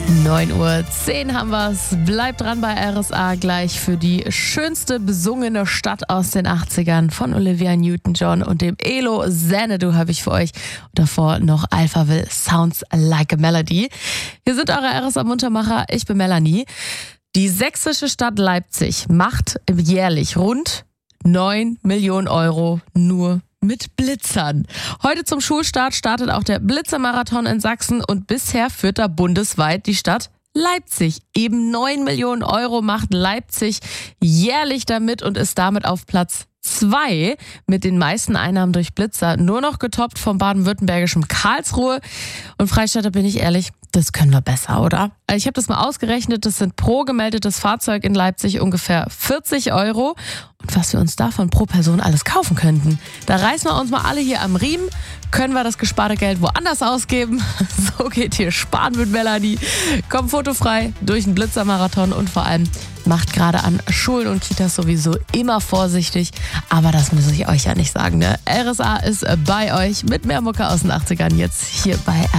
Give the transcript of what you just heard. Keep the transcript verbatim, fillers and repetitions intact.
neun Uhr zehn haben wir's. Bleibt dran bei R S A, gleich für die schönste besungene Stadt aus den achtzigern von Olivia Newton-John und dem Elo Xanadu habe ich für euch. Und davor noch Alphaville, Sounds Like a Melody. Wir sind eure R S A-Muntermacher, ich bin Melanie. Die sächsische Stadt Leipzig macht jährlich rund neun Millionen Euro nur mit Blitzern. Heute zum Schulstart startet auch der Blitzermarathon in Sachsen und bisher führt da bundesweit die Stadt Leipzig. Eben neun Millionen Euro macht Leipzig jährlich damit und ist damit auf Platz zwei mit den meisten Einnahmen durch Blitzer. Nur noch getoppt vom baden-württembergischen Karlsruhe. Und Freistädter, bin ich ehrlich, das können wir besser, oder? Ich habe das mal ausgerechnet, das sind pro gemeldetes Fahrzeug in Leipzig ungefähr vierzig Euro. Und was wir uns davon pro Person alles kaufen könnten. Da reißen wir uns mal alle hier am Riemen, können wir das gesparte Geld woanders ausgeben. So geht hier Sparen mit Melanie. Kommt fotofrei durch den Blitzermarathon und vor allem macht gerade an Schulen und Kitas sowieso immer vorsichtig. Aber das muss ich euch ja nicht sagen, ne? R S A ist bei euch mit mehr Mucke aus den achtzigern jetzt hier bei